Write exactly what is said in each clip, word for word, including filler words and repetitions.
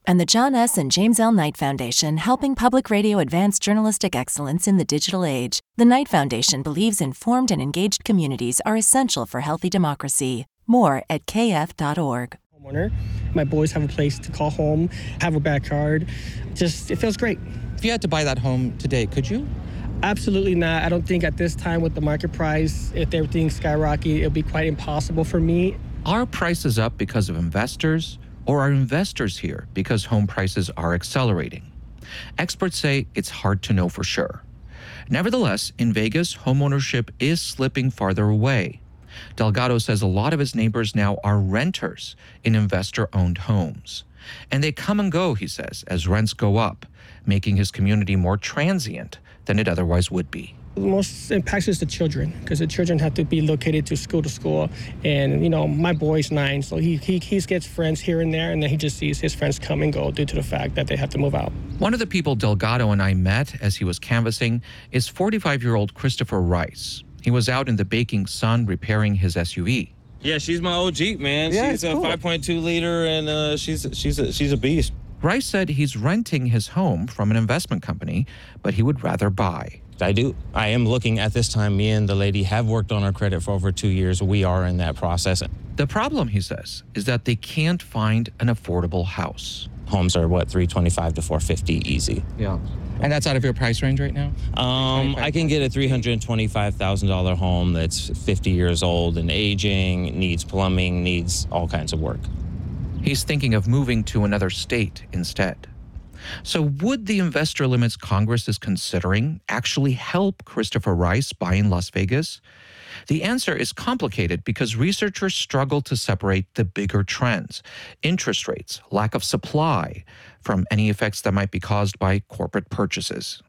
And the John S. and James L. Knight Foundation, helping public radio advance journalistic excellence in the digital age. The Knight Foundation believes informed and engaged communities are essential for healthy democracy. More at k f dot org. Homeowner. My boys have a place to call home, have a backyard. Just, it feels great. If you had to buy that home today, could you? Absolutely not. I don't think at this time with the market price, if everything skyrocketed, it'll be quite impossible for me. Are prices up because of investors, or are investors here because home prices are accelerating? Experts say it's hard to know for sure. Nevertheless, in Vegas, homeownership is slipping farther away. Delgado says a lot of his neighbors now are renters in investor-owned homes. And they come and go, he says, as rents go up, making his community more transient than it otherwise would be. The most impacts is the children, because the children have to be located to school to school. And, you know, my boy's nine, so he, he, he gets friends here and there, and then he just sees his friends come and go due to the fact that they have to move out. One of the people Delgado and I met as he was canvassing is forty-five-year-old Christopher Rice. He was out in the baking sun repairing his S U V. Yeah, she's my old Jeep, man. Yeah, she's a cool. five point two liter, and uh, she's she's a, she's a beast. Rice said he's renting his home from an investment company, but he would rather buy. I do. I am looking at this time. Me and the lady have worked on our credit for over two years. We are in that process. The problem, he says, is that they can't find an affordable house. Homes are, what, three twenty-five to four fifty easy. Yeah. And that's out of your price range right now? Um, I can get a three hundred twenty-five thousand dollars home that's fifty years old and aging, needs plumbing, needs all kinds of work. He's thinking of moving to another state instead. So would the investor limits Congress is considering actually help Christopher Rice buy in Las Vegas? The answer is complicated because researchers struggle to separate the bigger trends, interest rates, lack of supply, from any effects that might be caused by corporate purchases.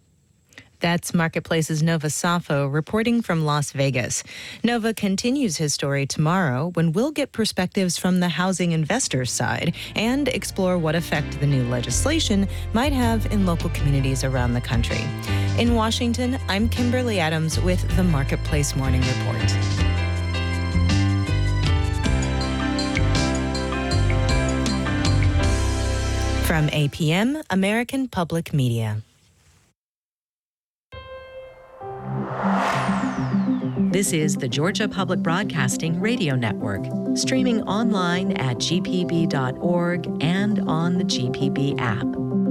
That's Marketplace's Nova Safo reporting from Las Vegas. Nova continues his story tomorrow when we'll get perspectives from the housing investors' side and explore what effect the new legislation might have in local communities around the country. In Washington, I'm Kimberly Adams with the Marketplace Morning Report. From A P M, American Public Media. This is the Georgia Public Broadcasting Radio Network, streaming online at g p b dot org and on the G P B app.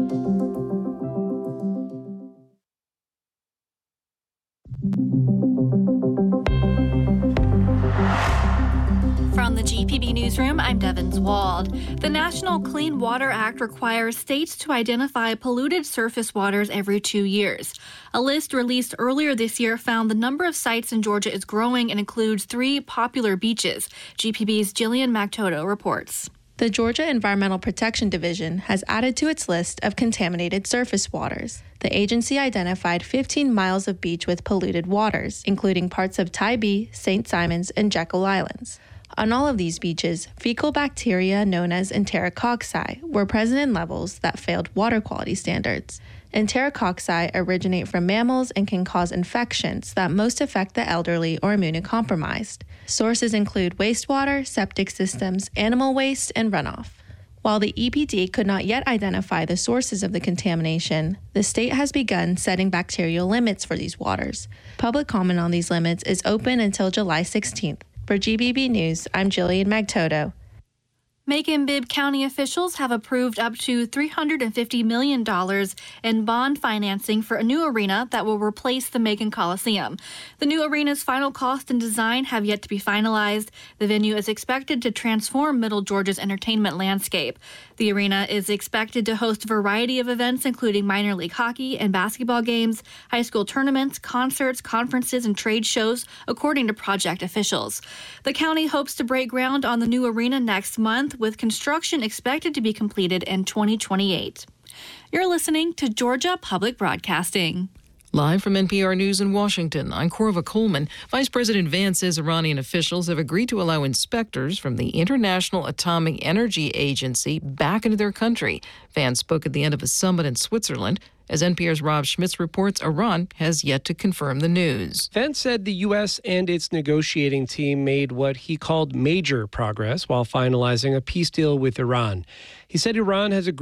From the G P B Newsroom, I'm Devin Wald. The National Clean Water Act requires states to identify polluted surface waters every two years. A list released earlier this year found the number of sites in Georgia is growing and includes three popular beaches. G P B's Jillian Mactoto reports. The Georgia Environmental Protection Division has added to its list of contaminated surface waters. The agency identified fifteen miles of beach with polluted waters, including parts of Tybee, Saint Simons, and Jekyll Islands. On all of these beaches, fecal bacteria known as enterococci were present in levels that failed water quality standards. Enterococci originate from mammals and can cause infections that most affect the elderly or immunocompromised. Sources include wastewater, septic systems, animal waste, and runoff. While the E P D could not yet identify the sources of the contamination, the state has begun setting bacterial limits for these waters. Public comment on these limits is open until July sixteenth. For G B B News, I'm Jillian Mactoto. Macon-Bibb County officials have approved up to three hundred fifty million dollars in bond financing for a new arena that will replace the Macon Coliseum. The new arena's final cost and design have yet to be finalized. The venue is expected to transform Middle Georgia's entertainment landscape. The arena is expected to host a variety of events, including minor league hockey and basketball games, high school tournaments, concerts, conferences, and trade shows, according to project officials. The county hopes to break ground on the new arena next month, with construction expected to be completed in twenty twenty-eight. You're listening to Georgia Public Broadcasting. Live from N P R News in Washington, I'm Corva Coleman. Vice President Vance says Iranian officials have agreed to allow inspectors from the International Atomic Energy Agency back into their country. Vance spoke at the end of a summit in Switzerland. As N P R's Rob Schmitz reports, Iran has yet to confirm the news. Vance said the U S and its negotiating team made what he called major progress while finalizing a peace deal with Iran. He said Iran has agreed